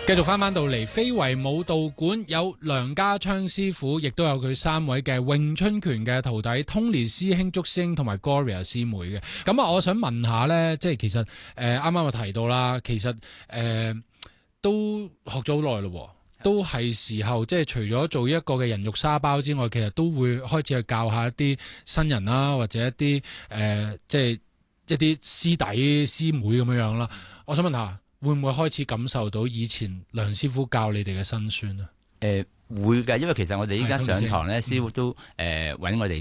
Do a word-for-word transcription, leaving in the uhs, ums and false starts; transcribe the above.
繼續翻翻到嚟非遺舞蹈館，有梁家昌師傅，亦都有佢三位嘅詠春拳嘅徒弟 Tony 師兄、祝師兄同埋 Gloria 師妹嘅。咁啊，我想問下呢，即係其實誒啱啱我提到啦，其實誒、呃、都學咗好耐咯，都係時候即係除咗做一個嘅人肉沙包之外，其實都會開始去教下一啲新人啦，或者一啲誒、呃、即係一啲師弟師妹咁樣樣啦。我想問下，會唔會開始感受到以前梁師傅教你哋嘅辛酸啊？ 誒、呃、會㗎，因為其實我哋依家上堂咧，師傅都誒揾、呃、我哋。